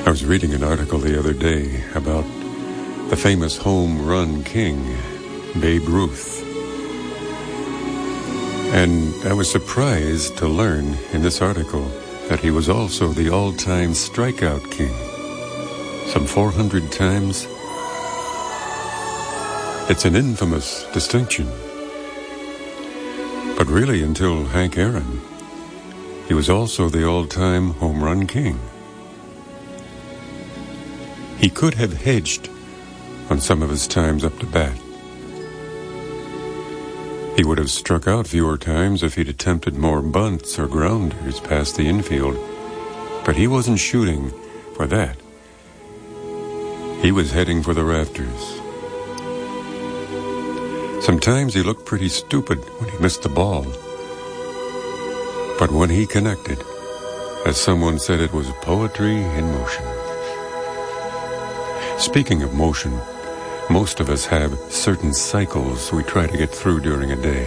I was reading an article the other day about the famous home run king, Babe Ruth. And I was surprised to learn in this article that he was also the all-time strikeout king. Some 400 times. It's an infamous distinction. But really, until Hank Aaron, he was also the all-time home run king. He could have hedged on some of his times up to bat. He would have struck out fewer times if he'd attempted more bunts or grounders past the infield, but he wasn't shooting for that. He was heading for the rafters. Sometimes he looked pretty stupid when he missed the ball, but when he connected, as someone said, it was poetry in motion. Speaking of motion, most of us have certain cycles we try to get through during a day.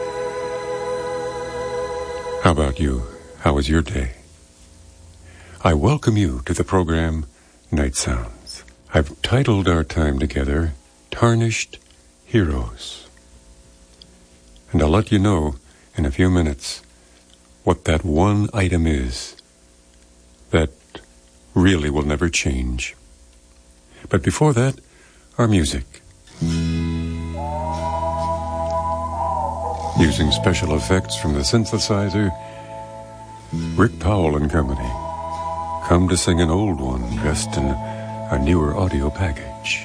How about you? How was your day? I welcome you to the program Night Sounds. I've titled our time together, Tarnished Heroes. And I'll let you know in a few minutes what that one item is that really will never change. But before that, our music. Using special effects from the synthesizer, Rick Powell and Company come to sing an old one dressed in a newer audio package.